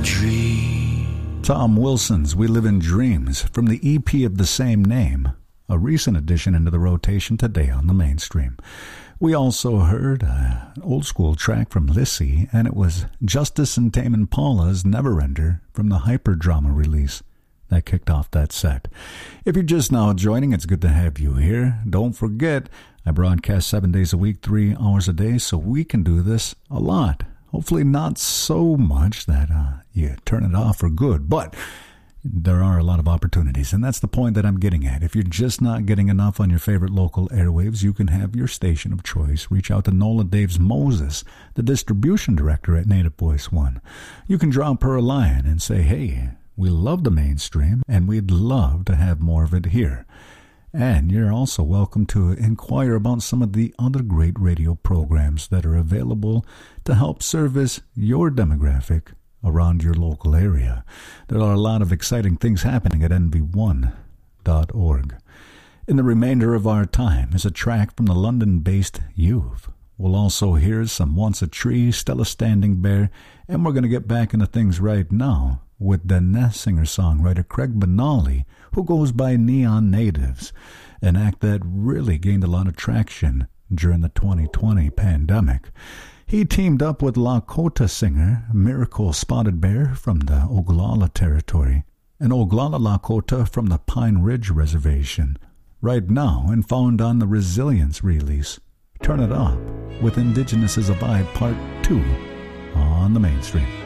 dream. Tom Wilson's We Live in Dreams from the EP of the same name, a recent addition into the rotation today on the mainstream. We also heard an old school track from Lissy, and it was Justice and Tame Impala's Neverender from the Hyperdrama release. That kicked off that set. If you're just now joining, it's good to have you here. Don't forget, I broadcast 7 days a week, 3 hours a day, so we can do this a lot. Hopefully not so much that you turn it off for good, but there are a lot of opportunities, and that's the point that I'm getting at. If you're just not getting enough on your favorite local airwaves, you can have your station of choice. Reach out to Nola Daves Moses, the distribution director at Native Voice One. You can drop her a line and say, hey, we love the mainstream, and we'd love to have more of it here. And you're also welcome to inquire about some of the other great radio programs that are available to help service your demographic around your local area. There are a lot of exciting things happening at nv1.org. In the remainder of our time is a track from the London-based Youth. We'll also hear some Once a Tree, Stella Standing Bear, and we're going to get back into things right now with the singer-songwriter Craig Benally, who goes by Neon Natives, an act that really gained a lot of traction during the 2020 pandemic. He teamed up with Lakota singer Miracle Spotted Bear from the Oglala territory and Oglala Lakota from the Pine Ridge Reservation, right now and found on the Resilience release, Turn It Up, with Indigenous as a Vibe Part 2 on the mainstream.